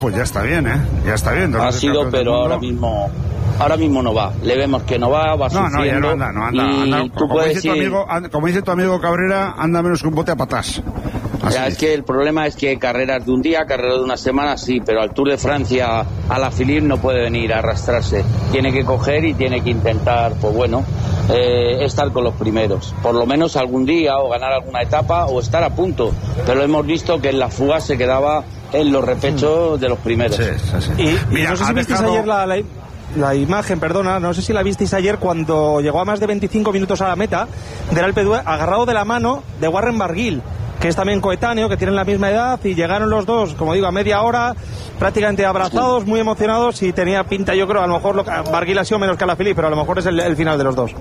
Pues ya está bien, ya está bien. Ha sido, pero ahora mismo no va. Le vemos que no va sufriendo. No anda. Como dice tu amigo Cabrera, anda menos que un bote a patas. Es que el problema es que carreras de un día, carreras de una semana, sí, pero al Tour de Francia, a la Philippe no puede venir a arrastrarse. Tiene que coger y tiene que intentar, estar con los primeros. Por lo menos algún día, o ganar alguna etapa, o estar a punto. Pero hemos visto que en la fuga se quedaba en los repechos de los primeros. Sí. Y no sé si visteis ayer la imagen, no sé si la visteis ayer cuando llegó a más de 25 minutos a la meta del Alpe d'Huez, agarrado de la mano de Warren Barguil, que es también coetáneo, que tienen la misma edad, y llegaron los dos, como digo, a media hora, prácticamente abrazados, muy emocionados, y tenía pinta, yo creo, a lo mejor Barguil ha sido menos que Alaphilippe, pero a lo mejor es el final de los dos.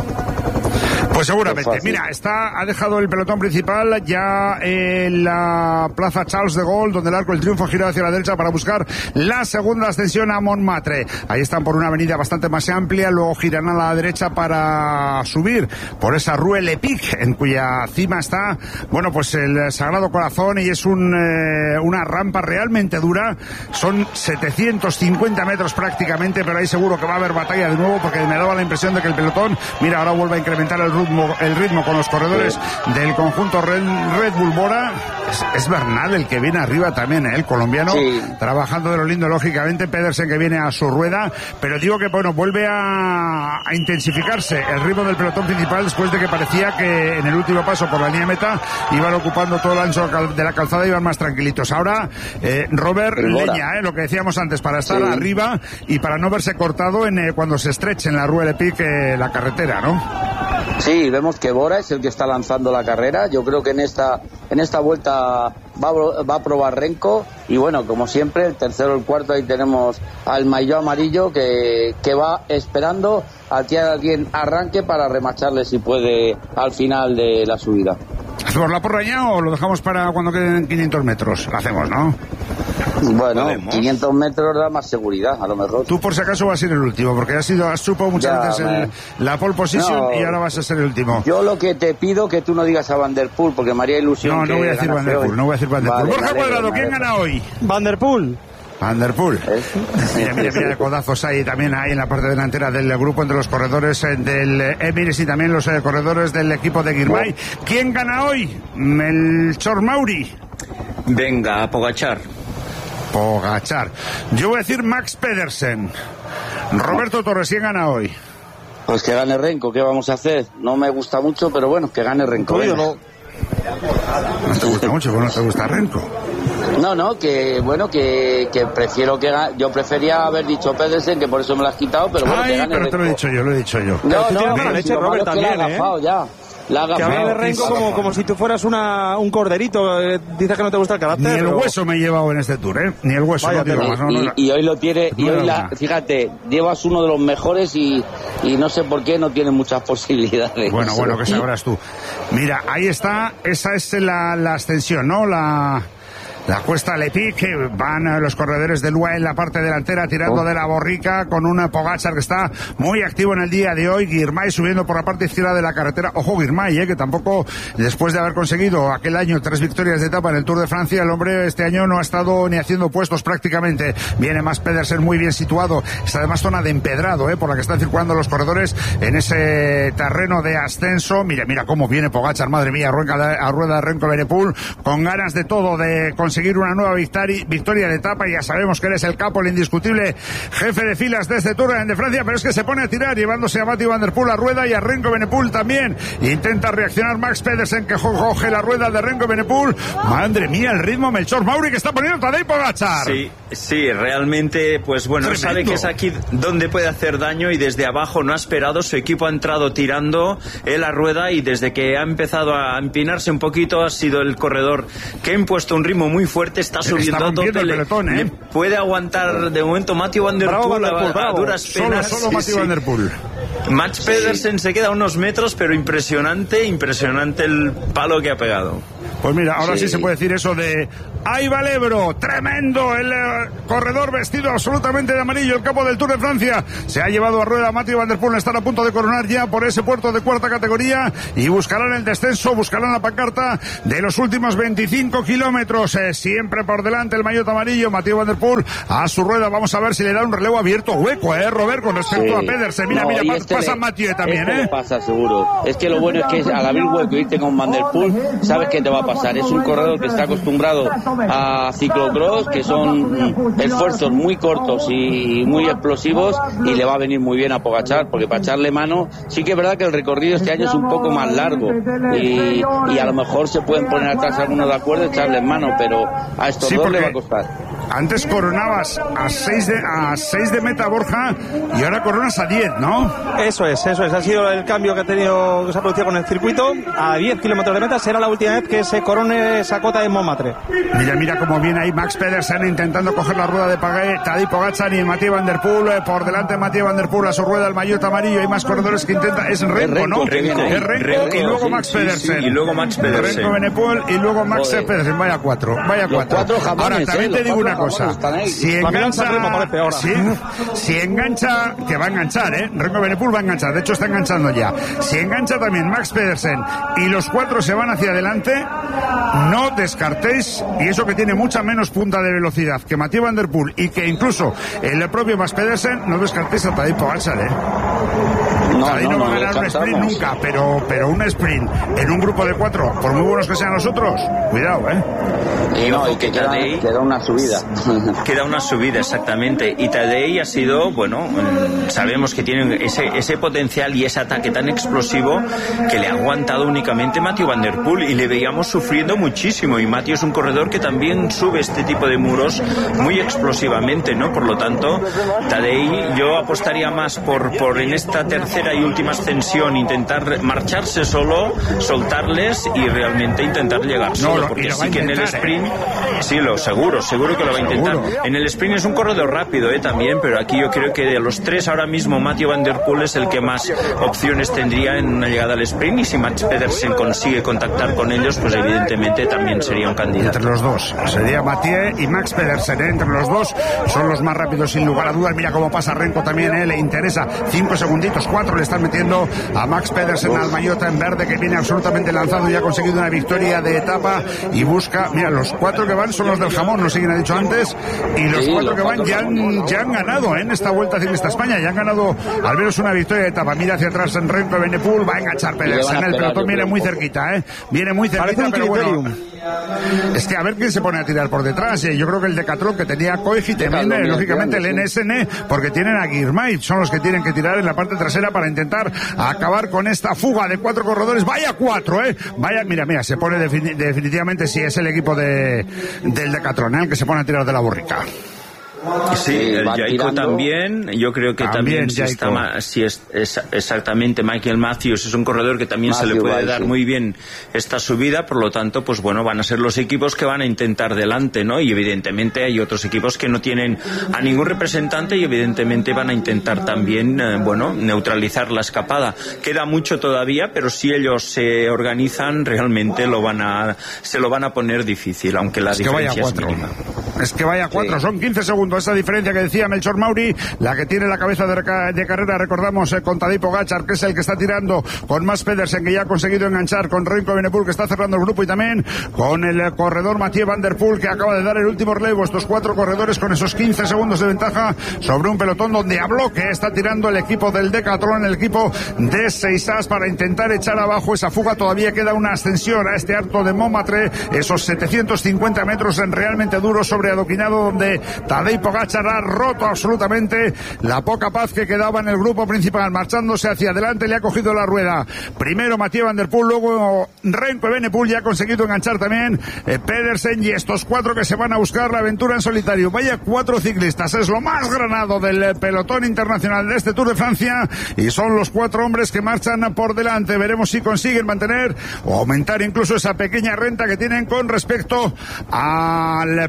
Pues seguramente. Mira, ha dejado el pelotón principal ya en la plaza Charles de Gaulle, donde el Arco del Triunfo gira hacia la derecha para buscar la segunda ascensión a Montmartre. Ahí están por una avenida bastante más amplia, luego giran a la derecha para subir por esa Rue Lepic, en cuya cima está, el Sagrado Corazón, y es una rampa realmente dura. Son 750 metros prácticamente, pero ahí seguro que va a haber batalla de nuevo, porque me daba la impresión de que el pelotón, mira, ahora vuelve a incrementar el ritmo con los corredores del conjunto Red Bull Bora. Es Bernal el que viene arriba también, el colombiano, trabajando de lo lindo, lógicamente. Pedersen, que viene a su rueda, pero digo que vuelve a intensificarse el ritmo del pelotón principal, después de que parecía que en el último paso por la línea meta iban ocupando todo el ancho de la calzada, iban más tranquilitos. Ahora Robert leña, lo que decíamos antes, para estar arriba y para no verse cortado cuando se estreche en la Rue Lepic la carretera, ¿no? Sí, vemos que Bora es el que está lanzando la carrera. Yo creo que en esta vuelta va a probar Renko, y como siempre, el tercero o el cuarto, ahí tenemos al maillot amarillo que va esperando a que alguien arranque para remacharle, si puede, al final de la subida. ¿Hacemos la porra ya o lo dejamos para cuando queden 500 metros? La hacemos, ¿no? Bueno, ¿podemos? 500 metros da más seguridad, a lo mejor. Tú por si acaso vas a ser el último, porque has chupado muchas veces la pole position y ahora vas a ser el último. Yo lo que te pido que tú no digas a Van der Poel, porque me haría ilusión. No voy a decir Van der Poel, Borja Cuadrado, ¿quién gana hoy? Van der Poel. Mira el codazos ahí también en la parte delantera del grupo, entre los corredores del Emirates y también los corredores del equipo de Girmay. ¿Quién gana hoy? Melchor Mauri. Venga, Pogačar. Yo voy a decir Max Pedersen. Roberto Torres, ¿quién gana hoy? Pues que gane Renko, ¿qué vamos a hacer? No me gusta mucho, pero que gane Renko. ¿No te gusta mucho? ¿No te gusta Renko? Que prefiero que gane. Yo prefería haber dicho Pedersen, que por eso me lo has quitado, pero que gane pero Renko. Te lo he dicho yo. No, Robert también, que habla de Renko como si tú fueras un corderito. Dices que no te gusta el carácter. Ni el hueso me he llevado en este tour, Ni el hueso. Y hoy lo tiene. Fíjate, llevas uno de los mejores y no sé por qué no tiene muchas posibilidades. Bueno, que sabrás tú. Mira, ahí está. Esa es la ascensión, ¿no? La cuesta Lepic, que van los corredores del UAE en la parte delantera tirando de la borrica, con una Pogačar que está muy activo en el día de hoy. Girmay subiendo por la parte izquierda de la carretera. Ojo Girmay, que tampoco, después de haber conseguido aquel año 3 victorias de etapa en el Tour de Francia, el hombre este año no ha estado ni haciendo puestos prácticamente. Viene más Pedersen muy bien situado. Es además zona de empedrado, por la que están circulando los corredores en ese terreno de ascenso. Mira cómo viene Pogačar, madre mía, a rueda de Renko Evenepoel, con ganas de todo, de conseguir una nueva victoria de etapa. Ya sabemos que eres el capo, el indiscutible jefe de filas de este Tour de Francia, pero es que se pone a tirar, llevándose a Mathieu Van der Poel a rueda y a Renko Evenepoel también. Intenta reaccionar Max Pedersen, que coge la rueda de Renko Evenepoel. Madre mía, el ritmo Melchor Mauri que está poniendo Tadej Pogačar. Sí, realmente, tremendo. Sabe que es aquí donde puede hacer daño, y desde abajo no ha esperado. Su equipo ha entrado tirando la rueda, y desde que ha empezado a empinarse un poquito ha sido el corredor que ha impuesto un ritmo muy fuerte. Está subiendo a tope. Puede aguantar de momento Mathieu Van der Poel a duras penas. Solo Mathieu Van der Poel. Max Pedersen se queda a unos metros, pero impresionante el palo que ha pegado. Pues mira, ahora sí se puede decir eso de ahí va el Ebro, tremendo el corredor vestido absolutamente de amarillo, el capo del Tour de Francia, se ha llevado a rueda Mathieu van der Poel, están a punto de coronar ya por ese puerto de cuarta categoría y buscarán el descenso, buscarán la pancarta de los últimos 25 kilómetros, siempre por delante el maillot amarillo, Mathieu van der Poel a su rueda, vamos a ver si le da un relevo abierto, hueco, Robert, con respecto a Pedersen, mira, pasa Mathieu también, le pasa seguro, es que lo bueno es que al abrir hueco y irte con Van der Poel, sabes que te va a pasar, es un corredor que está acostumbrado a ciclocross, que son esfuerzos muy cortos y muy explosivos, y le va a venir muy bien a Pogačar, porque para echarle mano, sí que es verdad que el recorrido este año es un poco más largo y a lo mejor se pueden poner atrás algunos de acuerdo y echarle mano, pero a estos dos le va a costar. Antes coronabas a 6 de meta, Borja, y ahora coronas a 10, ¿no? Eso es, ha sido el cambio que se ha producido con el circuito, a 10 kilómetros de meta, será la última vez que se corone esa cota de Montmartre. Mira cómo viene ahí Max Pedersen intentando coger la rueda de Tadej Pogačar y Mathieu van der Poel, por delante Mathieu van der Poel a su rueda el maillot amarillo, hay más corredores que intenta, es Renko, ¿no? Renko y luego Max Pedersen. Y luego Max Pedersen. Renko Benepol y luego Max Pedersen, vaya cuatro. Ahora también te digo una cosa, si engancha, que va a enganchar, Renko Benepol va a enganchar, de hecho está enganchando ya, si engancha también Max Pedersen y los cuatro se van hacia adelante, no descartéis, y eso que tiene mucha menos punta de velocidad que Mathieu van der Poel y que incluso el propio Max Pedersen, no descartéis a Tadej Pogačar, no va a ganar un sprint nunca, pero un sprint en un grupo de 4, por muy buenos que sean los otros, cuidado, y que queda una subida. Queda una subida, exactamente. Y Tadej ha sido, sabemos que tiene ese potencial y ese ataque tan explosivo que le ha aguantado únicamente Mathieu van der Poel y le veíamos sufriendo muchísimo. Y Mathieu es un corredor que también sube este tipo de muros muy explosivamente, ¿no? Por lo tanto, Tadej, yo apostaría más por en esta tercera y última ascensión intentar marcharse solo, soltarles y realmente intentar llegar solo, porque sí que en el sprint, sí, seguro que lo va a intentar. En el sprint es un corredor rápido también, pero aquí yo creo que de los tres ahora mismo Mathieu van der Poel es el que más opciones tendría en una llegada al sprint, y si Max Pedersen consigue contactar con ellos, pues evidentemente también sería un candidato. Entre los dos, sería Mathieu y Max Pedersen, entre los dos son los más rápidos sin lugar a dudas. Mira cómo pasa Renko también, le interesa 5 segunditos, 4 le están metiendo a Max Pedersen, al maillot en verde, que viene absolutamente lanzado y ha conseguido una victoria de etapa y busca, mira, los 4 que van son los del jamón, no sé quién ha dicho antes, y los 4 que van ya han ganado en esta Vuelta Ciclista España, ya han ganado al menos una victoria de etapa. Mira hacia atrás en Renko Benepol, va a enganchar Pedersen, el pelotón viene muy cerquita, viene muy cerquita, pero bueno, es que a ver quién se pone a tirar por detrás. Yo creo que el Decathlon, que tenía Koech, y también lógicamente el NSN, porque tienen a Girmay, son los que tienen que tirar en la parte trasera para intentar acabar con esta fuga de 4 corredores. Vaya 4, vaya, mira, se pone definitivamente, si es el equipo del Decathlon, el que se pone a tirar de la borrica. Sí, el Jayco también, yo creo que también si es exactamente Michael Matthews, es un corredor que también se le puede dar muy bien esta subida, por lo tanto, pues bueno, van a ser los equipos que van a intentar delante, ¿no? Y evidentemente hay otros equipos que no tienen a ningún representante y evidentemente van a intentar también, neutralizar la escapada. Queda mucho todavía, pero si ellos se organizan, realmente se lo van a poner difícil, aunque la diferencia es mínima. Es que vaya 4, son 15 segundos esa diferencia que decía Melchor Mauri, la que tiene la cabeza de carrera, recordamos, con Tadej Pogačar, que es el que está tirando, con Max Pedersen, que ya ha conseguido enganchar, con Renko Benepol, que está cerrando el grupo, y también con el corredor Mathieu van der Poel, que acaba de dar el último relevo. Estos 4 corredores con esos 15 segundos de ventaja sobre un pelotón donde a bloque está tirando el equipo del Decathlon, el equipo de Seisas, para intentar echar abajo esa fuga. Todavía queda una ascensión a este alto de Montmartre, esos 750 metros realmente duros sobre adoquinado, donde Tadej Pogačar ha roto absolutamente la poca paz que quedaba en el grupo principal, marchándose hacia adelante, le ha cogido la rueda primero Mathieu van der Poel, luego Renko Benepol, ya ha conseguido enganchar también Pedersen, y estos 4 que se van a buscar la aventura en solitario. Vaya 4 ciclistas, es lo más granado del pelotón internacional de este Tour de Francia, y son los 4 hombres que marchan por delante. Veremos si consiguen mantener o aumentar incluso esa pequeña renta que tienen con respecto al pelotón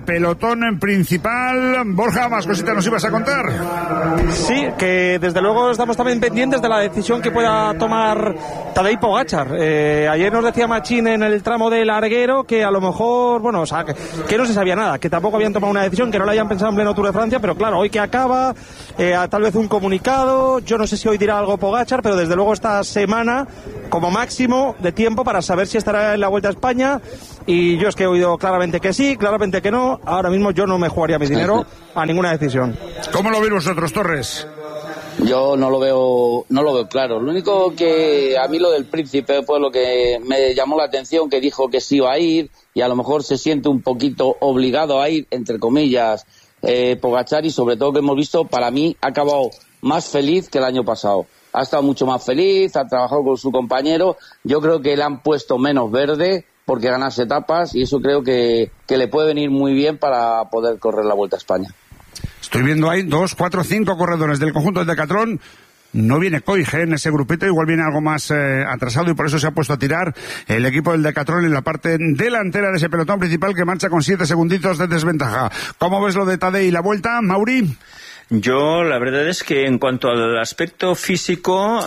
pelotón principal. Borja, más cositas nos ibas a contar. Sí, que desde luego estamos también pendientes de la decisión que pueda tomar Tadej Pogačar. Ayer nos decía Machín en el tramo del Larguero que a lo mejor, bueno, o sea, que no se sabía nada, que tampoco habían tomado una decisión, que no la habían pensado en pleno Tour de Francia, pero claro, hoy que acaba, tal vez un comunicado, yo no sé si hoy dirá algo Pogačar, pero desde luego esta semana como máximo de tiempo para saber si estará en la Vuelta a España, y yo es que he oído claramente que sí, claramente que no. Ahora mismo yo no me jugaría mi dinero a ninguna decisión. ¿Cómo lo veis vosotros, Torres? Yo no lo veo claro. Lo único que a mí lo del Príncipe fue lo que me llamó la atención, que dijo que sí iba a ir y a lo mejor se siente un poquito obligado a ir, entre comillas, Pogačar, y sobre todo que hemos visto, para mí ha acabado más feliz que el año pasado. Ha estado mucho más feliz, ha trabajado con su compañero. Yo creo que le han puesto menos verde porque ganas etapas, y eso creo que le puede venir muy bien para poder correr la Vuelta a España. Estoy viendo ahí 2, 4, 5 corredores del conjunto del Decatlón. No viene Koig en ese grupito, igual viene algo más atrasado, y por eso se ha puesto a tirar el equipo del Decatlón en la parte delantera de ese pelotón principal que marcha con 7 segunditos de desventaja. ¿Cómo ves lo de Tadej y la Vuelta, Mauri? Yo, la verdad es que en cuanto al aspecto físico,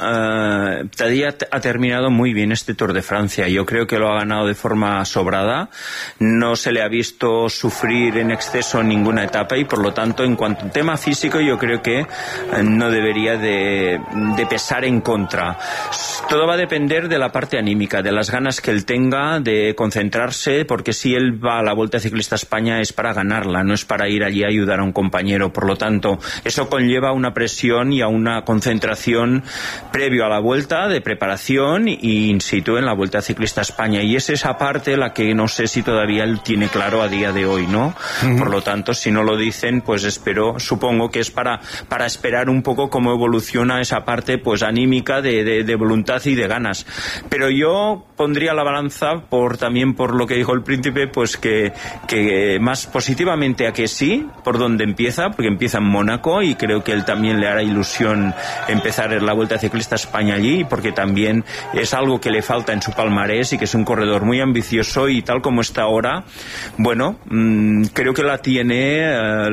Tadej ha terminado muy bien este Tour de Francia. Yo creo que lo ha ganado de forma sobrada. No se le ha visto sufrir en exceso en ninguna etapa, y por lo tanto, en cuanto al tema físico, yo creo que no debería de pesar en contra. Todo va a depender de la parte anímica, de las ganas que él tenga de concentrarse, porque si él va a la Vuelta Ciclista a España es para ganarla, no es para ir allí a ayudar a un compañero. Por lo tanto, eso conlleva una presión y a una concentración previo a la vuelta, de preparación y in situ en la Vuelta Ciclista a España, y es esa parte la que no sé si todavía él tiene claro a día de hoy, ¿no? Por lo tanto, si no lo dicen, pues supongo que es para esperar un poco cómo evoluciona esa parte pues anímica de voluntad y de ganas. Pero yo pondría la balanza también por lo que dijo el Príncipe, pues que más positivamente a que sí, por donde empieza, porque empieza en Mónaco, y creo que él también le hará ilusión empezar en la Vuelta Ciclista a España allí, porque también es algo que le falta en su palmarés, y que es un corredor muy ambicioso, y tal como está ahora, bueno, creo que la tiene.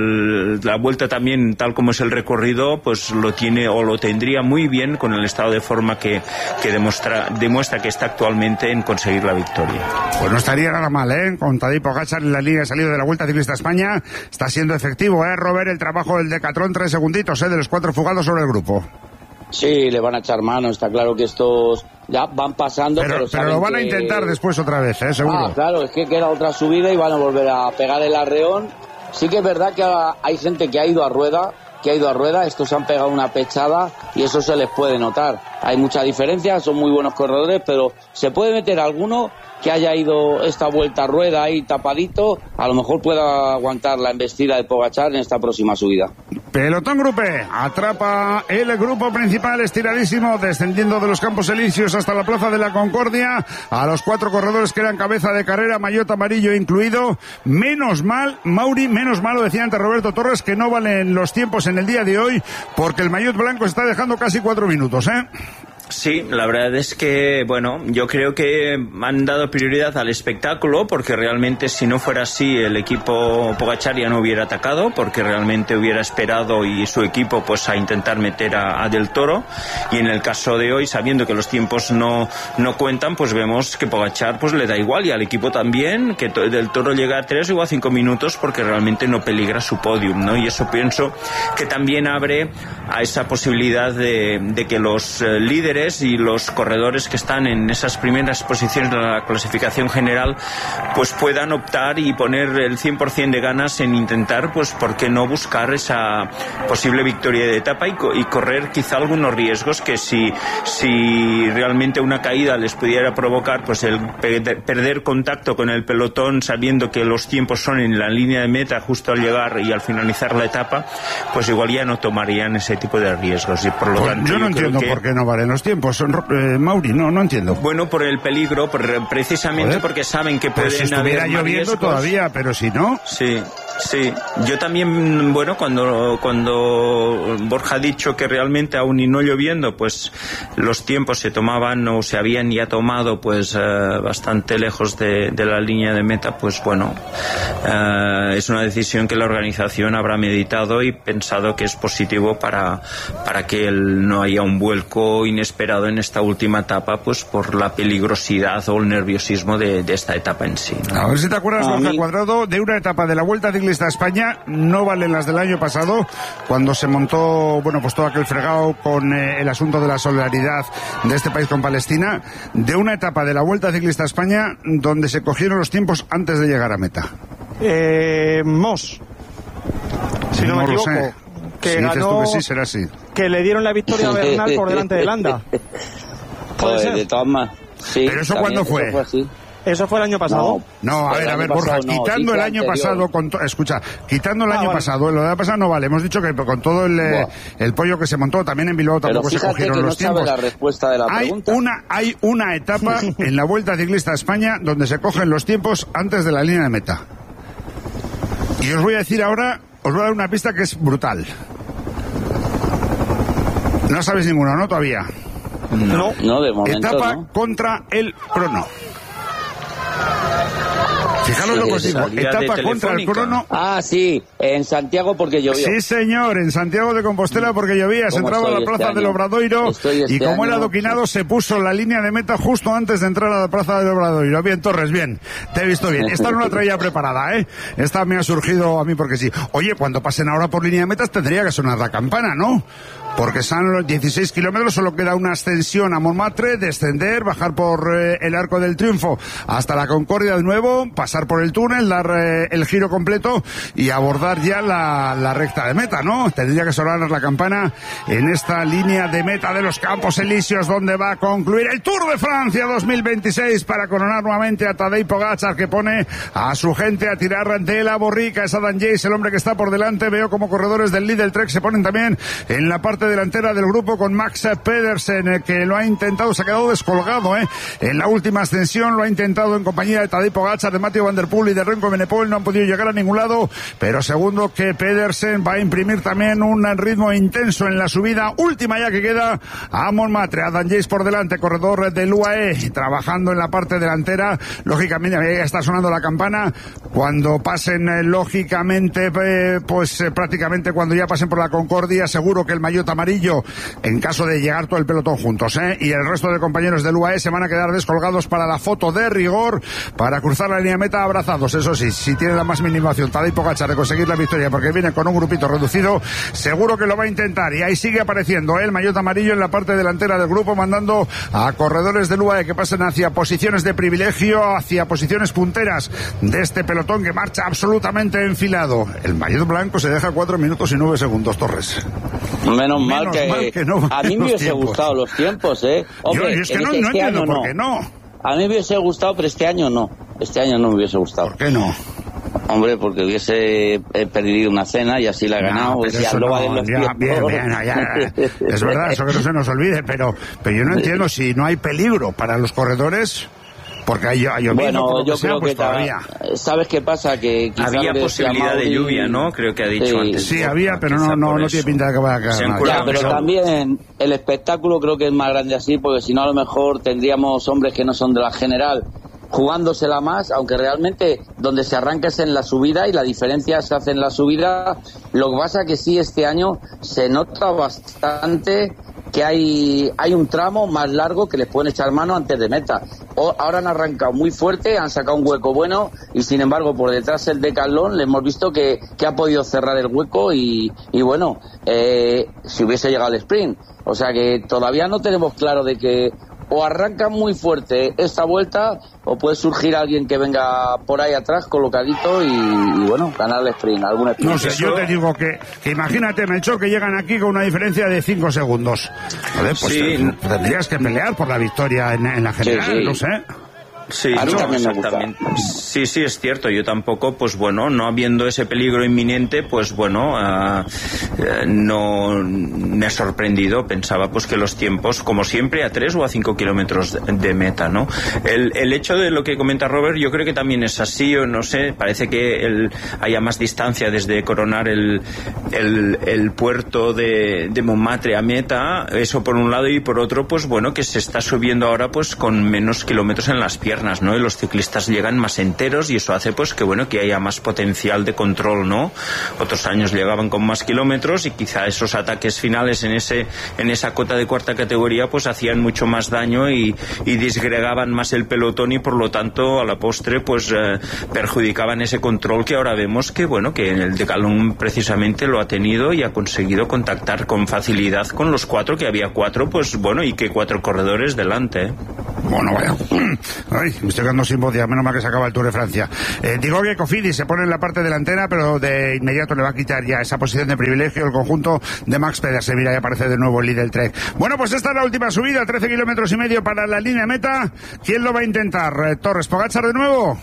La Vuelta también, tal como es el recorrido, pues lo tiene o lo tendría muy bien con el estado de forma que demuestra que está actualmente en conseguir la victoria. Pues no estaría nada mal, con Tadej Pogačar en la línea de salida de la Vuelta Ciclista a España. Está siendo efectivo, Robert, el trabajo del Decatlón. 3 segunditos, de los 4 fugados sobre el grupo. Sí, le van a echar mano, está claro que estos ya van pasando, pero lo van a intentar después otra vez, seguro. Claro, es que queda otra subida y van a volver a pegar el arreón. Sí que es verdad que hay gente que ha ido a rueda, estos se han pegado una pechada y eso se les puede notar. Hay mucha diferencia, son muy buenos corredores, pero se puede meter alguno que haya ido esta vuelta a rueda ahí tapadito, a lo mejor pueda aguantar la embestida de Pogačar en esta próxima subida. Pelotón Grupé atrapa el grupo principal estiradísimo, descendiendo de los Campos Elíseos hasta la Plaza de la Concordia, a los 4 corredores que eran cabeza de carrera, maillot amarillo incluido. Menos mal, Mauri, menos mal, lo decía antes Roberto Torres, que no valen los tiempos en el día de hoy, porque el maillot blanco está dejando casi 4 minutos, Sí, la verdad es que, bueno, yo creo que han dado prioridad al espectáculo, porque realmente si no fuera así el equipo Pogačar ya no hubiera atacado, porque realmente hubiera esperado y su equipo pues a intentar meter a Del Toro, y en el caso de hoy, sabiendo que los tiempos no cuentan, pues vemos que Pogačar pues le da igual, y al equipo también, que Del Toro llega a 3 o a 5 minutos porque realmente no peligra su podium, ¿no? Y eso pienso que también abre a esa posibilidad de que los líderes y los corredores que están en esas primeras posiciones de la clasificación general pues puedan optar y poner el 100% de ganas en intentar, pues por qué no buscar esa posible victoria de etapa y correr quizá algunos riesgos que si realmente una caída les pudiera provocar pues el perder contacto con el pelotón, sabiendo que los tiempos son en la línea de meta justo al llegar y al finalizar la etapa, pues igual ya no tomarían ese tipo de riesgos, y por lo tanto yo no entiendo por qué no valen los tiempos, Mauri, no entiendo. Bueno, por el peligro, precisamente porque saben que pueden si estuviera haber lloviendo riesgos. Todavía, pero si no... Sí. Sí, yo también, bueno, cuando Borja ha dicho que realmente aún y no lloviendo, pues los tiempos se tomaban o se habían ya tomado pues bastante lejos de la línea de meta, pues bueno, es una decisión que la organización habrá meditado y pensado que es positivo para que no haya un vuelco inesperado en esta última etapa, pues por la peligrosidad o el nerviosismo de esta etapa en sí, ¿no? A ver si te acuerdas, Borja Cuadrado, de una etapa de la Vuelta Ciclista a España, no valen las del año pasado, cuando se montó, bueno, pues todo aquel fregado con el asunto de la solidaridad de este país con Palestina, de una etapa de la Vuelta Ciclista a España donde se cogieron los tiempos antes de llegar a meta. Moss, si no me equivoco, que si ganó, que sí, será así. Que le dieron la victoria a Bernal por delante de Landa. ¿Puede ser? De todas maneras. Sí, ¿pero eso cuándo fue? Eso fue así. ¿Eso fue el año pasado? No, a ver, Borja, quitando el año pasado, quitando el año pasado, lo de la pasada no vale. Hemos dicho que con todo el pollo que se montó, también en Bilbao tampoco se cogieron los tiempos. La respuesta de la pregunta. Hay una etapa en la Vuelta Ciclista a España donde se cogen los tiempos antes de la línea de meta. Y os voy a decir ahora, os voy a dar una pista que es brutal. No sabéis ninguna, ¿no? Todavía. No, de momento etapa no. Contra el crono. Fijaros lo que os digo, etapa contra el crono. Ah, sí, en Santiago porque llovió. Sí, señor, en Santiago de Compostela porque llovía. Se entraba a la plaza del Obradoiro y como era adoquinado se puso la línea de meta justo antes de entrar a la plaza del Obradoiro. Bien, Torres, bien, te he visto bien. Esta no la traía preparada, ¿eh? Esta me ha surgido a mí porque sí. Oye, cuando pasen ahora por línea de metas tendría que sonar la campana, ¿no? Porque son los 16 kilómetros, solo queda una ascensión a Montmartre, descender, bajar por el Arco del Triunfo hasta la Concordia de nuevo, pasar por el túnel, dar el giro completo y abordar ya la recta de meta, ¿no? Tendría que sonar la campana en esta línea de meta de los Campos Elíseos, donde va a concluir el Tour de Francia 2026 para coronar nuevamente a Tadej Pogačar, que pone a su gente a tirar de la borrica. Es Adam Yates, el hombre que está por delante. Veo como corredores del Lidl Trek se ponen también en la parte delantera del grupo con Max Pedersen, que lo ha intentado, se ha quedado descolgado, en la última ascensión, lo ha intentado en compañía de Tadej Pogačar, de Mathieu Van Der Poel y de Remco Evenepoel, no han podido llegar a ningún lado, pero segundo que Pedersen va a imprimir también un ritmo intenso en la subida última ya que queda a Montmartre. Adam Yates por delante, corredor del UAE, trabajando en la parte delantera, lógicamente ya está sonando la campana, cuando pasen lógicamente, prácticamente cuando ya pasen por la Concordia, seguro que el maillot amarillo, en caso de llegar todo el pelotón juntos, y el resto de compañeros del UAE se van a quedar descolgados para la foto de rigor, para cruzar la línea de meta abrazados. Eso sí, si tiene la más mínima opción Tadej Pogačar de conseguir la victoria, porque viene con un grupito reducido, seguro que lo va a intentar, y ahí sigue apareciendo el maillot amarillo en la parte delantera del grupo, mandando a corredores del UAE que pasen hacia posiciones de privilegio, hacia posiciones punteras de este pelotón que marcha absolutamente enfilado. El maillot blanco se deja 4 minutos y 9 segundos, Torres. Menos mal que no, a mí me hubiese gustado los tiempos, Hombre, yo es que no entiendo por qué no. A mí me hubiese gustado, pero este año no. Este año no me hubiese gustado. ¿Por qué no? Hombre, porque hubiese perdido una cena y así la he ganado. Es verdad, eso que no se nos olvide, pero yo no entiendo si no hay peligro para los corredores. Porque hay bueno, yo creo que todavía. ¿Sabes qué pasa? Que había posibilidad de lluvia, ¿no? Creo que ha dicho antes. Sí, había, pero no tiene pinta de que vaya a caer nada. Ya, pero también el espectáculo creo que es más grande así, porque si no a lo mejor tendríamos hombres que no son de la general jugándosela más, aunque realmente donde se arranca es en la subida y la diferencia se hace en la subida. Lo que pasa que sí, este año se nota bastante que hay un tramo más largo que les pueden echar mano antes de meta. Ahora han arrancado muy fuerte, han sacado un hueco bueno y sin embargo por detrás el Decathlon le hemos visto que ha podido cerrar el hueco y bueno, si hubiese llegado el sprint. O sea que todavía no tenemos claro de que o arrancan muy fuerte esta vuelta o puede surgir alguien que venga por ahí atrás colocadito y bueno, ganar el sprint, algún sprint. No sé, yo te digo que imagínate, Melchor, que llegan aquí con una diferencia de 5 segundos. A ver, pues sí, tendrías que pelear por la victoria en la general, sí. No sé. Sí, exactamente. Sí, es cierto. Yo tampoco, pues bueno, no habiendo ese peligro inminente, pues bueno, no me ha sorprendido. Pensaba pues que los tiempos, como siempre, a 3 o a 5 kilómetros de meta, ¿no? El hecho de lo que comenta Robert, yo creo que también es así, o no sé, parece que haya más distancia desde coronar el puerto de Montmartre a meta, eso por un lado, y por otro, pues bueno, que se está subiendo ahora pues con menos kilómetros en las piernas, ¿no? Y los ciclistas llegan más enteros y eso hace pues que bueno, que haya más potencial de control, ¿no? Otros años llegaban con más kilómetros y quizá esos ataques finales en esa cota de cuarta categoría pues hacían mucho más daño y disgregaban más el pelotón y por lo tanto a la postre pues perjudicaban ese control que ahora vemos que bueno, que en el Decathlon precisamente lo ha tenido y ha conseguido contactar con facilidad con los 4, que había 4, pues bueno, y que 4 corredores delante, ¿eh? Bueno, vaya. Ay, me estoy quedando sin voz ya, menos mal que se acaba el Tour de Francia. Digo que Cofidis se pone en la parte delantera, pero de inmediato le va a quitar ya esa posición de privilegio el conjunto de Max Pedersen. Mira, ya aparece de nuevo el líder Trek. Bueno, pues esta es la última subida, 13 kilómetros y medio para la línea meta. ¿Quién lo va a intentar? ¿Torres, Pogačar de nuevo?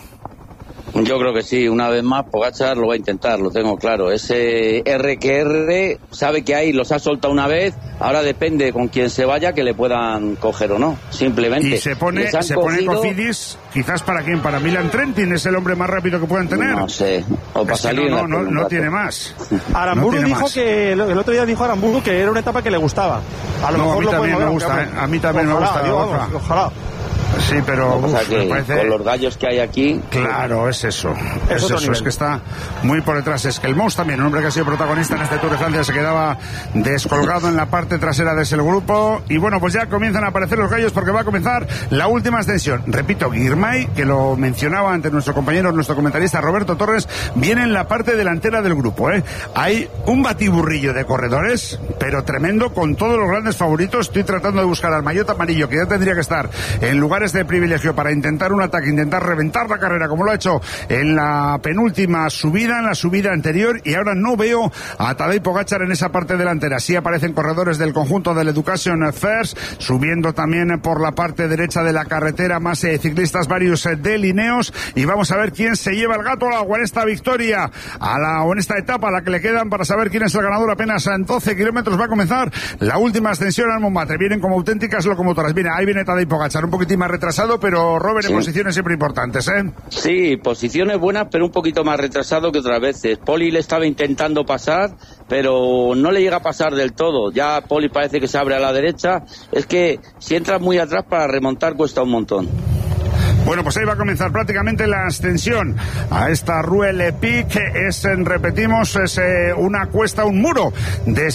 Yo creo que sí, una vez más Pogačar lo va a intentar, lo tengo claro. Ese RQR sabe que hay, los ha soltado una vez, ahora depende con quién se vaya que le puedan coger o no, simplemente. Y se pone Cofidis, quizás para quién, para Milan Trentin, es el hombre más rápido que puedan tener. No sé, o para salir no tiene más. Aramburu dijo que, el otro día dijo Aramburu que era una etapa que le gustaba. A lo mejor a mí también me gusta, a mí también me gusta. Ojalá. Sí, pero me parece... con los gallos que hay aquí. Claro, es eso. Es que está muy por detrás. Es que el Mous también, un hombre que ha sido protagonista en este Tour de Francia, se quedaba descolgado en la parte trasera de ese grupo. Y bueno, pues ya comienzan a aparecer los gallos porque va a comenzar la última ascensión. Repito, Girmay, que lo mencionaba antes nuestro compañero, nuestro comentarista Roberto Torres, viene en la parte delantera del grupo, ¿eh? Hay un batiburrillo de corredores, pero tremendo, con todos los grandes favoritos. Estoy tratando de buscar al maillot amarillo, que ya tendría que estar en lugares de privilegio para intentar un ataque, intentar reventar la carrera como lo ha hecho en la penúltima subida, en la subida anterior, y ahora no veo a Tadej Pogačar en esa parte delantera. Sí aparecen corredores del conjunto del Education First, subiendo también por la parte derecha de la carretera más ciclistas varios de Lineos, y vamos a ver quién se lleva el gato al agua en esta victoria, o en esta etapa a la que le quedan para saber quién es el ganador. Apenas en 12 kilómetros va a comenzar la última ascensión al Montmartre. Vienen como auténticas locomotoras. Mira, ahí viene Tadej Pogačar, un poquitín más retrasado, pero Robert, en posiciones siempre importantes, ¿eh? Sí, posiciones buenas, pero un poquito más retrasado que otras veces. Poli le estaba intentando pasar, pero no le llega a pasar del todo. Ya Poli parece que se abre a la derecha. Es que si entras muy atrás para remontar cuesta un montón. Bueno, pues ahí va a comenzar prácticamente la ascensión a esta Rue Le Pic. Repetimos, es una cuesta, un muro de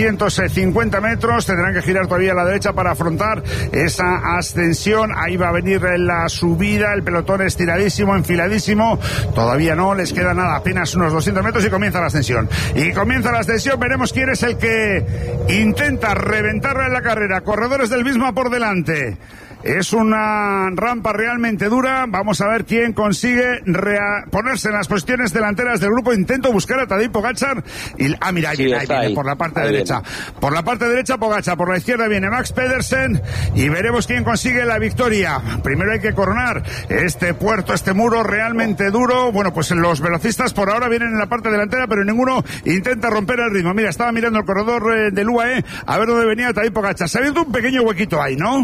750 metros. Tendrán que girar todavía a la derecha para afrontar esa ascensión. Ahí va a venir la subida, el pelotón estiradísimo, enfiladísimo. Todavía no les queda nada, apenas unos 200 metros y comienza la ascensión. Y comienza la ascensión, veremos quién es el que intenta reventarla en la carrera. Corredores del Visma por delante. Es una rampa realmente dura. Vamos a ver quién consigue ponerse en las posiciones delanteras del grupo. Intento buscar a Tadej Pogačar. Mira, ahí viene por la parte derecha. Por la parte derecha Pogačar, por la izquierda viene Max Pedersen y veremos quién consigue la victoria. Primero hay que coronar este puerto, este muro realmente duro. Bueno, pues los velocistas por ahora vienen en la parte delantera, pero ninguno intenta romper el ritmo. Mira, estaba mirando el corredor del UAE a ver dónde venía Tadej Pogačar. Se ha abierto un pequeño huequito ahí, ¿no?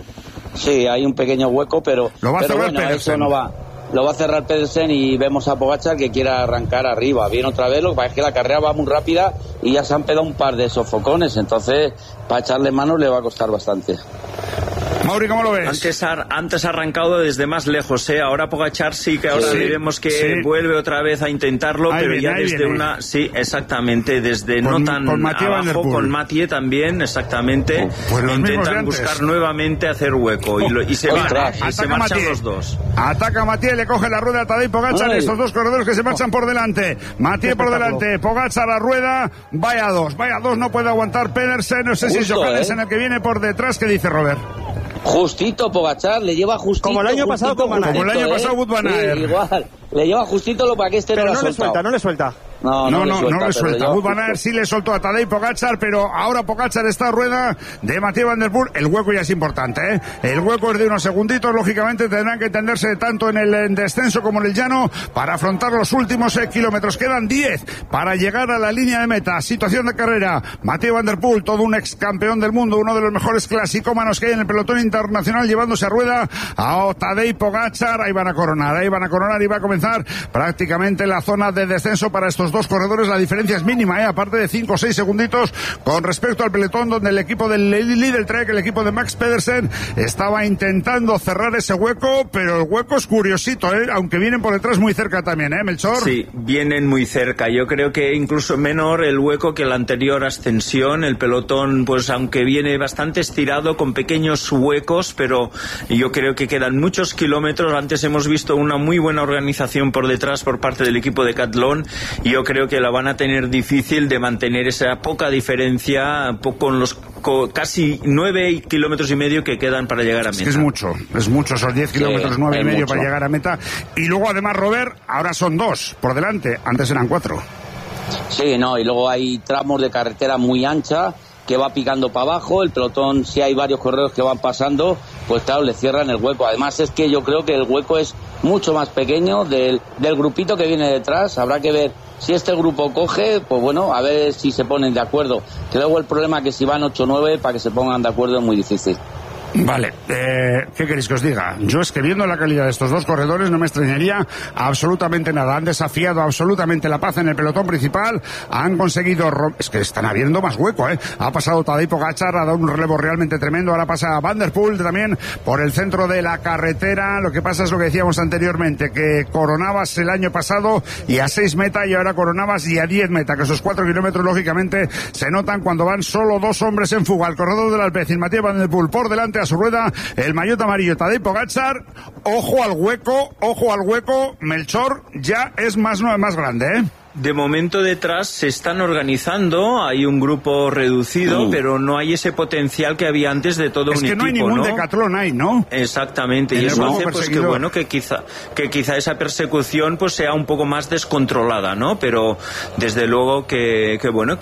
Sí, hay un pequeño hueco, pero bueno, eso no va. Lo va a cerrar Pedersen y vemos a Pogačar que quiere arrancar arriba. Viene otra vez, lo que pasa es que la carrera va muy rápida y ya se han pegado un par de sofocones, entonces para echarle manos le va a costar bastante. Mauri, ¿cómo lo ves? Antes ha arrancado desde más lejos, ¿eh? Ahora Pogačar sí que ahora diremos que vuelve otra vez a intentarlo, pero ya desde una... Sí, exactamente, desde no tan abajo, con Mathieu también, exactamente. Pues intentan buscar nuevamente hacer hueco y se marchan los dos. Ataca Mathieu, le coge la rueda a Tadej Pogačar, estos dos corredores que se marchan por delante. Mathieu por delante, Pogačar a la rueda, vaya dos, no puede aguantar Pedersen, no sé si es Johannes en el que viene por detrás. ¿Qué dice Robert? Justito Pogačar, le lleva justito. Como el año pasado con Van Aert. Como el año pasado Wout Van Aert. Sí, igual. Le lleva justito lo para que este pero no le suelta. No le suelta. Van Aert sí le soltó a Tadej Pogačar, pero ahora Pogačar está a rueda de Mathieu van der Poel. El hueco ya es importante, ¿eh? El hueco es de unos segunditos, lógicamente tendrán que entenderse tanto en el descenso como en el llano para afrontar los últimos kilómetros. Quedan 10 para llegar a la línea de meta. Situación de carrera. Mathieu van der Poel, todo un ex campeón del mundo, uno de los mejores clasicómanos que hay en el pelotón internacional, llevándose a rueda a Tadej Pogačar. Ahí van a coronar y va a comenzar prácticamente la zona de descenso para estos dos corredores. La diferencia es mínima, aparte de 5 o 6 segunditos con respecto al pelotón, donde el equipo del Lidl Trek, el equipo de Max Pedersen, estaba intentando cerrar ese hueco, pero el hueco es curiosito, aunque vienen por detrás muy cerca también, Melchor. Sí, vienen muy cerca. Yo creo que incluso menor el hueco que la anterior ascensión. El pelotón, pues aunque viene bastante estirado, con pequeños huecos, pero yo creo que quedan muchos kilómetros. Antes hemos visto una muy buena organización por detrás por parte del equipo de Decathlon, y yo creo que la van a tener difícil de mantener esa poca diferencia con los casi 9 kilómetros y medio que quedan para llegar a meta. Es mucho esos 10 kilómetros, 9 y medio para llegar a meta. Y luego además, Robert, ahora son 2 por delante, antes eran 4. Sí, y luego hay tramos de carretera muy ancha que va picando para abajo. El pelotón, si hay varios corredores que van pasando, pues claro, le cierran el hueco. Además es que yo creo que el hueco es mucho más pequeño del grupito que viene detrás. Habrá que ver si este grupo coge, pues bueno, a ver si se ponen de acuerdo. Que luego el problema es que si van 8 o 9, para que se pongan de acuerdo es muy difícil. Vale, ¿qué queréis que os diga? Yo es que viendo la calidad de estos dos corredores no me extrañaría absolutamente nada. Han desafiado absolutamente la paz en el pelotón principal, han conseguido... Es que están habiendo más hueco, Ha pasado Tadej Pogačar, ha dado un relevo realmente tremendo, ahora pasa Van der Poel también por el centro de la carretera. Lo que pasa es lo que decíamos anteriormente, que coronabas el año pasado y a 6 meta, y ahora coronabas y a 10 meta, que esos 4 kilómetros lógicamente se notan cuando van solo 2 hombres en fuga. El corredor del Alpecin, Mathieu van der Poel, por delante a su rueda, el maillot amarillo Tadej Pogačar. Ojo al hueco, Melchor, ya es más grande, De momento detrás se están organizando, hay un grupo reducido, pero no hay ese potencial que había antes de todo un equipo. Es que no hay ningún Decathlon ahí, ¿no? Exactamente, y eso hace pues que bueno, que quizá esa persecución pues sea un poco más descontrolada, ¿no? Pero desde luego que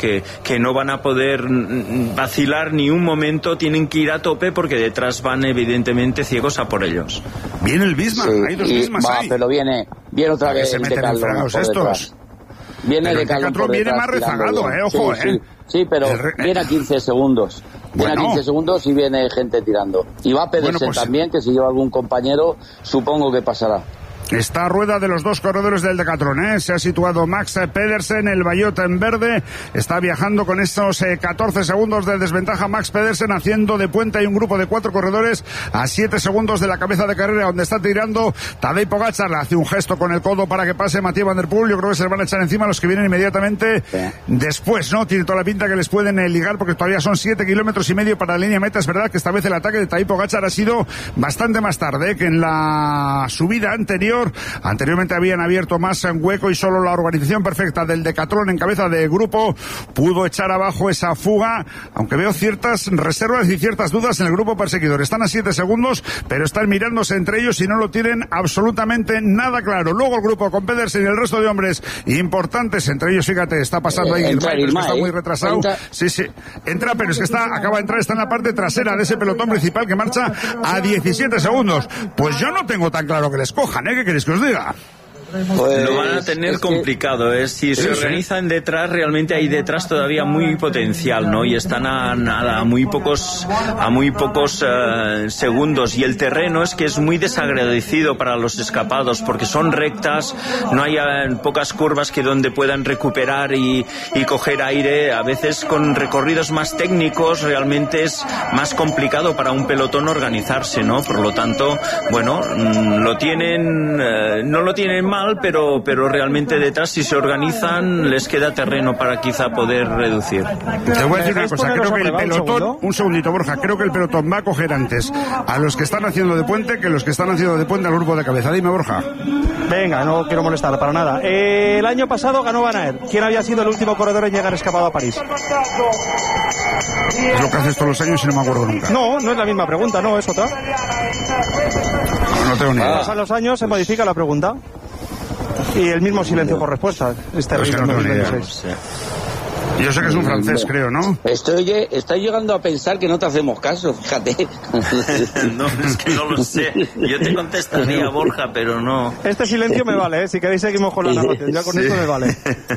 no van a poder vacilar ni un momento, tienen que ir a tope porque detrás van evidentemente ciegos a por ellos. Viene el Bismarck, hay 2 Bismarcks ahí. Pero viene otra vez el Decathlon estos. Viene el Decathlon viene más rezagado, ojo, Sí, pero viene a 15 segundos. Viene a 15 segundos y viene gente tirando. Y va Pedersen también, que si lleva algún compañero, supongo que pasará. Está a rueda de los 2 corredores del Decathlon, Se ha situado Max Pedersen, el maillot en verde. Está viajando con estos 14 segundos de desventaja Max Pedersen, haciendo de puente. Hay un grupo de 4 corredores a 7 segundos de la cabeza de carrera, donde está tirando Tadej Pogačar. Le hace un gesto con el codo para que pase Mathieu van der Poel. Yo creo que se les van a echar encima los que vienen inmediatamente después, ¿no? Tiene toda la pinta que les pueden ligar, porque todavía son 7 kilómetros y medio para la línea meta. Es verdad que esta vez el ataque de Tadej Pogačar ha sido bastante más tarde que en la subida anterior. Anteriormente habían abierto más en hueco y solo la organización perfecta del Decathlon en cabeza de grupo pudo echar abajo esa fuga, aunque veo ciertas reservas y ciertas dudas en el grupo perseguidor. Están a 7 segundos, pero están mirándose entre ellos y no lo tienen absolutamente nada claro. Luego el grupo con Pedersen y el resto de hombres importantes, entre ellos, fíjate, está pasando ahí Girmay, pero es que está muy retrasado. Sí, entra, pero es que acaba de entrar, está en la parte trasera de ese pelotón principal que marcha a 17 segundos. Pues yo no tengo tan claro que les cojan, ¿Qué queréis que os diga? Pues lo van a tener complicado, si se organizan detrás, realmente hay detrás todavía muy potencial, ¿no? Y están a muy pocos segundos, y el terreno es que es muy desagradecido para los escapados porque son rectas, no hay pocas curvas que donde puedan recuperar y coger aire. A veces con recorridos más técnicos realmente es más complicado para un pelotón organizarse, ¿no? Por lo tanto, bueno, no lo tienen mal, pero realmente detrás, si se organizan, les queda terreno para quizá poder reducir. Te voy a decir una cosa, creo que el pelotón, un segundito, Borja, creo que el pelotón va a coger antes a los que están haciendo de puente que los que están haciendo de puente al grupo de cabeza. Dime, Borja. Venga, no quiero molestar para nada. El año pasado ganó Van Aert. ¿Quién había sido el último corredor en llegar escapado a París? Es lo que haces todos los años y no me acuerdo nunca. No es la misma pregunta, no, es otra. No tengo ni idea. Pasan los años, se modifica la pregunta. Y el mismo silencio por respuesta. Es terrible. Yo sé que es un francés, creo, ¿no? Estoy llegando a pensar que no te hacemos caso, fíjate. No, es que no lo sé. Yo te contestaría, Borja, pero no. Este silencio me vale, ¿eh? Si queréis seguimos con la narración. Ya con esto me vale.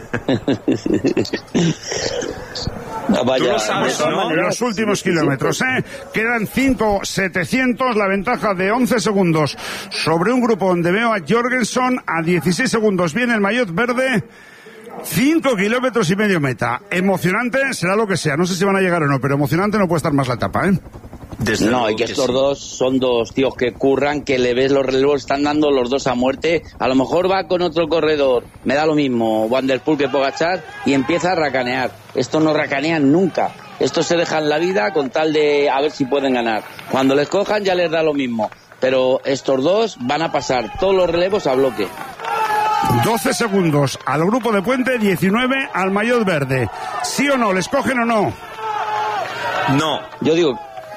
Vaya, tú lo sabes, ¿no? Los últimos kilómetros, quedan 5.700, la ventaja de 11 segundos sobre un grupo donde veo a Jorgensen a 16 segundos. Viene el maillot verde. 5 kilómetros y medio meta. Emocionante será lo que sea. No sé si van a llegar o no, pero emocionante no puede estar más la etapa, ¿eh? No, y que estos dos son dos tíos que curran, que le ves los relevos, están dando los dos a muerte. A lo mejor va con otro corredor, me da lo mismo, Van der Poel que Pogačar, y empieza a racanear. Estos no racanean nunca. Estos se dejan la vida con tal de a ver si pueden ganar. Cuando les cojan ya les da lo mismo. Pero estos dos van a pasar todos los relevos a bloque. 12 segundos al grupo de Puente, 19 al maillot verde. ¿Sí o no? ¿Les cogen o no? No. Yo digo...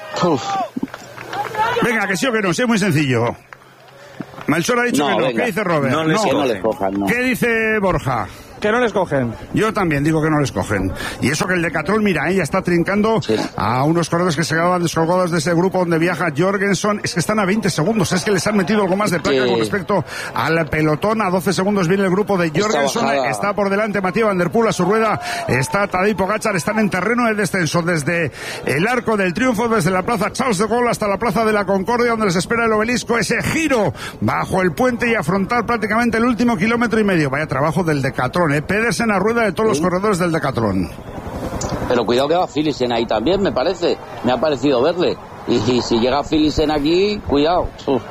Venga, que sí o que no, sí, es muy sencillo. Melchor ha dicho que no. Venga. ¿Qué dice Robert? No les cojan, no. ¿Qué dice Borja? Que no les cogen. Yo también digo que no les cogen. Y eso que el Decathlon, mira, ya está trincando a unos corredores que se quedaban descolgados de ese grupo donde viaja Jorgensen. Es que están a 20 segundos. Es que les han metido algo más de placa con respecto al pelotón. A 12 segundos viene el grupo de Jorgensen. Está por delante Mathieu Van der Poel a su rueda. Está Tadej Pogačar. Están en terreno de descenso desde el Arco del Triunfo, desde la plaza Charles de Gaulle hasta la plaza de la Concordia, donde les espera el obelisco. Ese giro bajo el puente y afrontar prácticamente el último kilómetro y medio. Vaya trabajo del Decathlon, Pedersen a rueda de todos los corredores del Decathlon. Pero cuidado que va Philipsen ahí también, me parece. Me ha parecido verle. Y si llega Philipsen aquí, cuidado.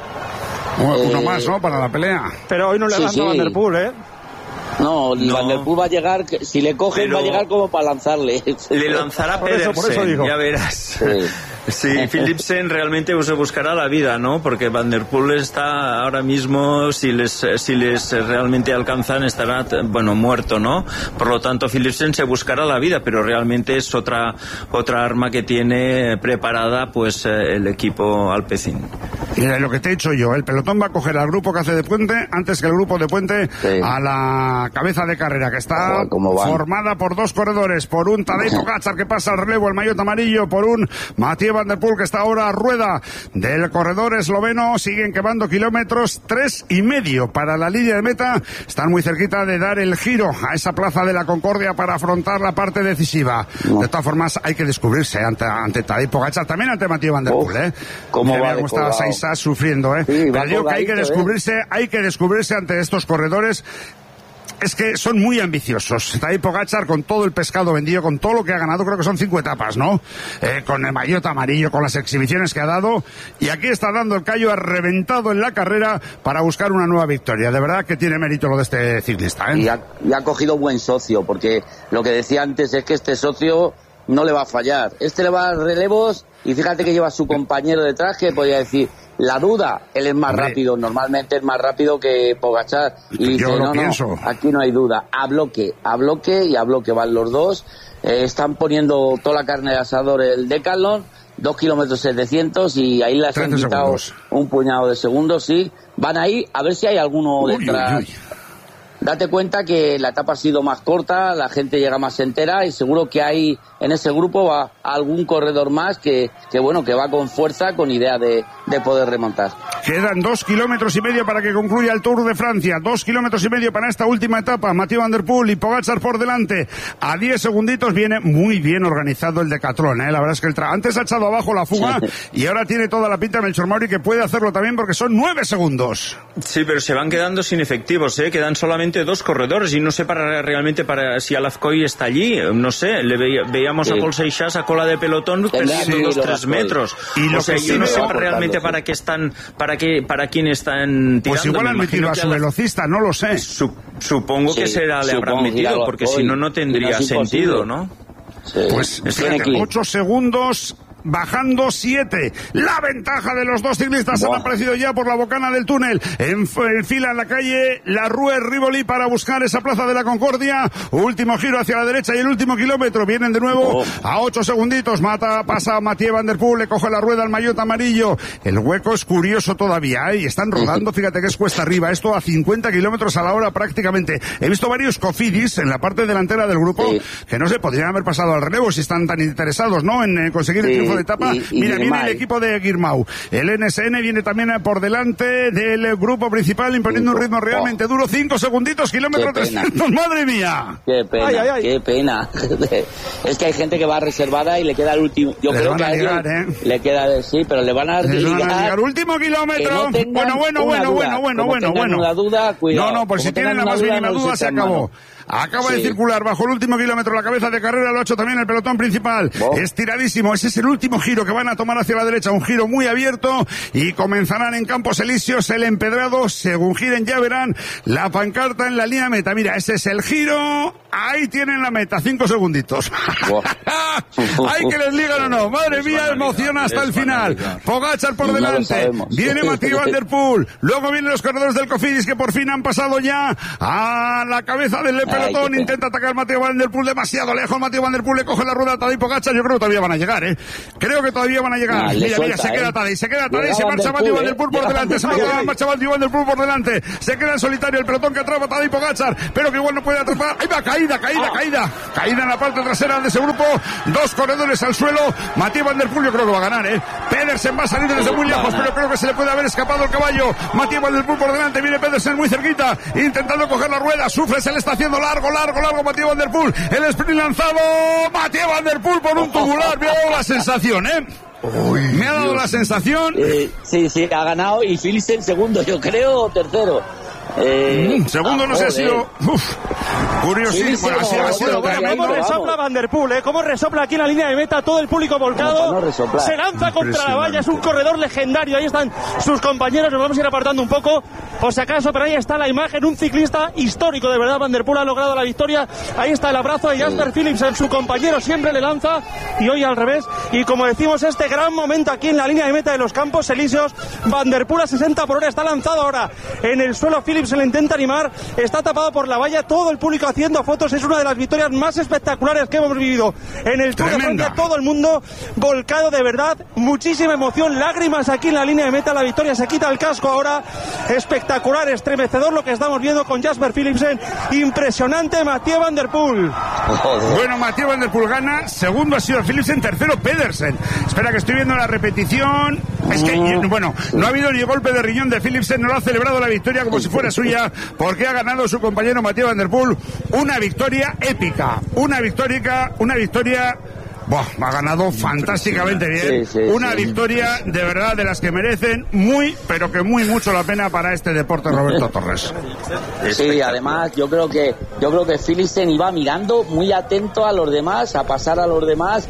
Uno más, ¿no? Para la pelea. Pero hoy no le lanza Van der Poel, ¿eh? No, Van der Poel va a llegar, si le cogen va a llegar como para lanzarle. Le lanzará Pedersen, por eso digo. Ya verás. Sí, Philipsen realmente se buscará la vida, ¿no? Porque Van der Poel está ahora mismo, si les realmente alcanzan, estará, muerto, ¿no? Por lo tanto, Philipsen se buscará la vida, pero realmente es otra arma que tiene preparada, pues, el equipo Alpecin. Mira, lo que te he dicho yo, el pelotón va a coger al grupo que hace de Puente antes que el grupo de Puente a la cabeza de carrera, que está formada por dos corredores, por un Tadej Pogačar que pasa al relevo, el maillot amarillo, por un Mathieu Van der Poel que está ahora a rueda del corredor esloveno. Siguen quemando kilómetros, 3,5 para la línea de meta. Están muy cerquita de dar el giro a esa plaza de la Concordia para afrontar la parte decisiva. De todas formas, hay que descubrirse ante Tadej Pogačar, también ante Mathieu Van der Poel, ¿Cómo va estaba Saisa sufriendo, Sí, pero digo que hay que descubrirse ante estos corredores. Es que son muy ambiciosos. Tadej Pogačar, con todo el pescado vendido, con todo lo que ha ganado, creo que son 5 etapas, ¿no? Con el maillot amarillo, con las exhibiciones que ha dado. Y aquí está dando el callo, ha reventado en la carrera para buscar una nueva victoria. De verdad que tiene mérito lo de este ciclista, Y ha cogido buen socio, porque lo que decía antes es que este socio no le va a fallar. Este le va a dar relevos y fíjate que lleva a su compañero detrás, que podría decir... La duda, él es más rápido, normalmente es más rápido que Pogačar. Y dice, no, aquí no hay duda. A bloque van los dos. Están poniendo toda la carne de asador el Decathlon, 2 kilómetros 700, y ahí les han quitado un puñado de segundos, sí. Van ahí, a ver si hay alguno detrás. Date cuenta que la etapa ha sido más corta, la gente llega más entera y seguro que hay en ese grupo va algún corredor más que va con fuerza, con idea de poder remontar. Quedan 2,5 kilómetros para que concluya el Tour de Francia. 2,5 kilómetros para esta última etapa. Mathieu Van der Poel y Pogačar por delante. A 10 segunditos viene muy bien organizado el Decathlon, La verdad es que antes ha echado abajo la fuga y ahora tiene toda la pinta de Melchor Mauri que puede hacerlo también porque son 9 segundos. Sí, pero se van quedando sin efectivos, Quedan solamente 2 corredores y no sé realmente si Alafcoy está allí. No sé, veíamos a Paul Seixas a cola de pelotón perdiendo 2-3 metros. Y yo no sé realmente para quién están tirando. Pues igual han metido a su velocista, no lo sé. Supongo que le habrán metido, porque si no, no tendría sentido, ¿no? Sí. Pues 8 segundos bajando 7. La ventaja de los dos ciclistas han aparecido ya por la bocana del túnel. En fila en la calle La Rue Rivoli para buscar esa plaza de la Concordia. Último giro hacia la derecha y el último kilómetro. Vienen de nuevo a 8 segunditos. Pasa Mathieu Van Der Poel, le coge la rueda al maillot amarillo. El hueco es curioso todavía, y están rodando, fíjate que es cuesta arriba. Esto a 50 kilómetros a la hora prácticamente. He visto varios Cofidis en la parte delantera del grupo que no se podrían haber pasado al relevo si están tan interesados, ¿no?, en conseguir el triunfo de etapa. Mira, viene el equipo de Girmau. El NSN viene también por delante del grupo principal, imponiendo un ritmo realmente duro. 5 segunditos, kilómetro 300. ¡Madre mía! ¡Qué pena! ¡Qué pena! Es que hay gente que va reservada y le queda el último. Yo creo que a ellos le queda, pero le van a ligar. Último kilómetro. Bueno. Una duda, cuidado. No, pues si tienen la más mínima duda, se acabó. Acaba de circular bajo el último kilómetro la cabeza de carrera, lo ha hecho también el pelotón principal. Estiradísimo, ese es el último giro que van a tomar hacia la derecha, un giro muy abierto, y comenzarán en Campos Elíseos el empedrado. Según giren ya verán la pancarta en la línea meta. Mira, ese es el giro, ahí tienen la meta, 5 segunditos. Hay que les ligan o no, madre mía, emoción hasta el final. Pogačar por delante, viene Mathieu Van Der Poel, luego vienen los corredores del Cofidis que por fin han pasado ya a la cabeza del pelotón. Intenta atacar Mathieu Van Der Poel demasiado lejos. Mathieu Van Der Poel le coge la rueda a Tadej Pogačar. Yo creo que todavía van a llegar, Creo que todavía van a llegar. Mira, se queda Tadej, se marcha Mathieu Van Der Poel por delante, se marcha Mathieu Van Der Poel por delante, se queda en solitario el pelotón que atrapa a Tadej Pogačar, pero que igual no puede atrapar. Ahí va, caída en la parte trasera de ese grupo. 2 corredores al suelo. Mathieu Van Der Poel yo creo que va a ganar, Pedersen va a salir desde muy lejos, pero creo que se le puede haber escapado el caballo. Mathieu Van Der Poel por delante, viene Pedersen muy cerquita, intentando coger la rueda. Sufre, se le está haciendo largo Mathieu Van Der Poel, el sprint lanzado, Mathieu Van Der Poel por un tubular. Me ha dado la sensación, me ha dado la sensación. Sí, ha ganado, y Philipsen segundo, yo creo, o tercero. Segundo no sé, ha sido curiosísimo, ha sido cómo resopla Van Der Poel, cómo resopla aquí en la línea de meta, todo el público volcado, se lanza contra la valla, es un corredor legendario. Ahí están sus compañeros, nos vamos a ir apartando un poco por si acaso, pero ahí está la imagen, un ciclista histórico de verdad. Van Der Poel ha logrado la victoria, ahí está el abrazo de Jasper Philipsen, su compañero siempre le lanza, y hoy al revés. Y como decimos, este gran momento aquí en la línea de meta de los Campos Elíseos. Van Der Poel a 60 por hora, está lanzado ahora en el suelo. Philipsen le intenta animar, está tapado por la valla, todo el público haciendo fotos. Es una de las victorias más espectaculares que hemos vivido en el Tour de Francia. Todo el mundo volcado, de verdad, muchísima emoción, lágrimas aquí en la línea de meta. La victoria se quita el casco ahora, espectacular, estremecedor lo que estamos viendo con Jasper Philipsen, impresionante. Mathieu Van Der Poel. Bueno, Mathieu Van Der Poel gana, segundo ha sido Philipsen, tercero Pedersen. Espera que estoy viendo la repetición. Es que, bueno, no ha habido ni golpe de riñón de Philipsen, no lo ha celebrado la victoria como si fuera suya, porque ha ganado su compañero Mathieu Van Der Poel. Una victoria épica, una victoria. Ha ganado fantásticamente bien. Una victoria de verdad de las que merecen pero que muy mucho la pena para este deporte, Roberto Torres. Sí, además yo creo que Philipsen iba mirando muy atento a los demás, a pasar a los demás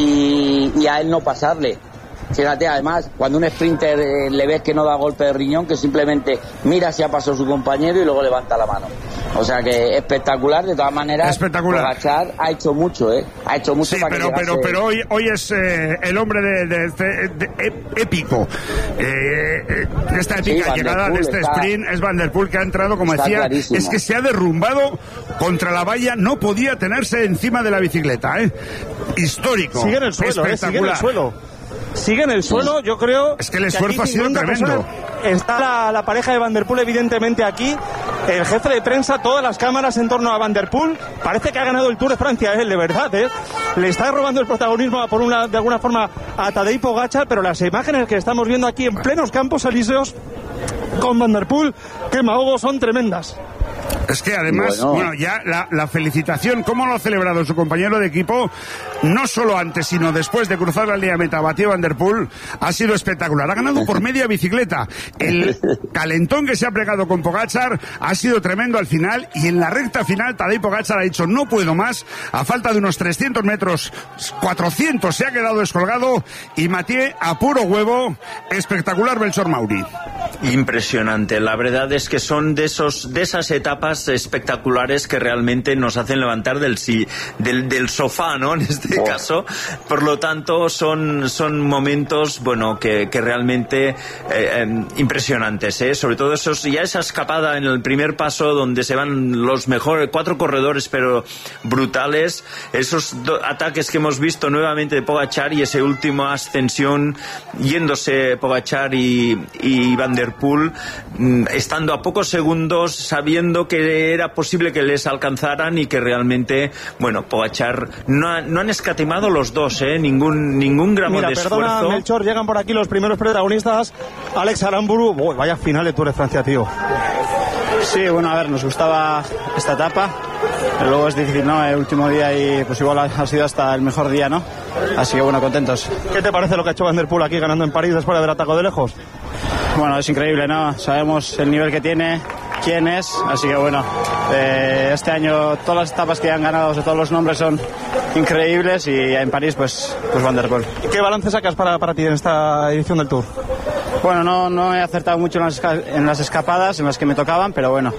y a él no pasarle. Fíjate, además, cuando un sprinter le ves que no da golpe de riñón, que simplemente mira si ha pasado su compañero y luego levanta la mano. O sea que espectacular, de todas maneras. Espectacular. Pogačar ha hecho mucho, Ha hecho mucho para que llegase... pero hoy es el hombre épico. Esta épica llegada de este sprint es Van Der Poel, que ha entrado, como decía, clarísimo. Es que se ha derrumbado contra la valla, no podía tenerse encima de la bicicleta, Histórico. Sigue en el suelo, sigue en el suelo, yo creo. Es que el esfuerzo ha sido tremendo. Está la pareja de Van Der Poel evidentemente aquí, el jefe de prensa, todas las cámaras en torno a Van Der Poel. Parece que ha ganado el Tour de Francia, de verdad, le está robando el protagonismo de alguna forma a Tadej Pogačar, pero las imágenes que estamos viendo aquí en plenos Campos Elíseos con Van Der Poel, que mahogos, son tremendas. Es que además, ya la felicitación, cómo lo ha celebrado su compañero de equipo, no solo antes, sino después de cruzar la línea meta, Mathieu Van Der Poel, ha sido espectacular. Ha ganado por media bicicleta. El calentón que se ha plegado con Pogačar ha sido tremendo al final, y en la recta final Tadej Pogačar ha dicho no puedo más, a falta de unos 300 metros, 400 se ha quedado descolgado, y Mathieu a puro huevo, espectacular Belchor Mauri. Impresionante, la verdad es que son de esas etapas etapas espectaculares que realmente nos hacen levantar del sofá, ¿no? En este caso. Por lo tanto, son momentos, bueno, que realmente impresionantes, ¿eh? Sobre todo esa escapada en el primer paso donde se van los mejores 4 corredores, pero brutales. Esos ataques que hemos visto nuevamente de Pogačar y esa última ascensión yéndose Pogačar y Van der Poel, estando a pocos segundos, sabiendo que era posible que les alcanzaran y que realmente, bueno, Pogačar no han escatimado los dos, ningún gramo de esfuerzo. Perdona, Melchor, llegan por aquí los primeros protagonistas. Alex Aramburu, vaya final de Tour de Francia, tío. Sí, bueno, a ver, nos gustaba esta etapa, pero luego es difícil, ¿no? El último día y pues igual ha sido hasta el mejor día, ¿no? Así que bueno, contentos. ¿Qué te parece lo que ha hecho Van der Poel aquí ganando en París después de haber atacado de lejos? Bueno, es increíble, ¿no? Sabemos el nivel que tiene, quién es, así que bueno, este año todas las etapas que han ganado, todos los nombres son increíbles y en París pues Van der Poel. ¿Qué balance sacas para ti en esta edición del Tour? Bueno, no he acertado mucho en las escapadas, en las que me tocaban, pero bueno,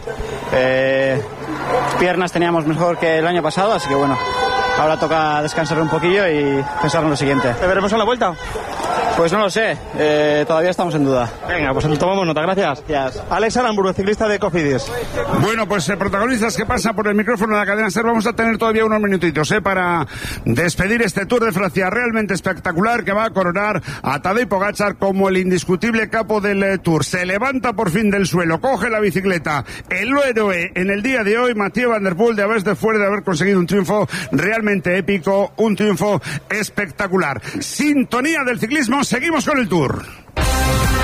piernas teníamos mejor que el año pasado, así que bueno, ahora toca descansar un poquillo y pensar en lo siguiente. ¿Te veremos en la vuelta? Pues no lo sé, todavía estamos en duda. Venga, pues tomamos nota, gracias. Alex Aramburu, ciclista de Cofidis. Bueno, pues protagonistas que pasan por el micrófono de la cadena SER, vamos a tener todavía unos minutitos para despedir este Tour de Francia realmente espectacular que va a coronar a Tadej Pogačar como el indiscutible capo del Tour. Se levanta por fin del suelo, coge la bicicleta, el héroe en el día de hoy, Mathieu Van der Poel, después de haber conseguido un triunfo realmente épico, un triunfo espectacular. Sintonía del ciclismo. Seguimos con el Tour.